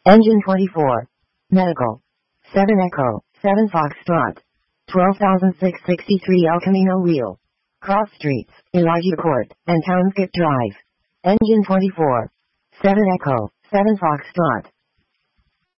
Engine 24. Medical. 7 Echo, 7 Foxtrot. 12,663 El Camino Wheel. Cross Streets, Elijah Court, and Townsgate Drive. Engine 24. 7 Echo, 7 Foxtrot.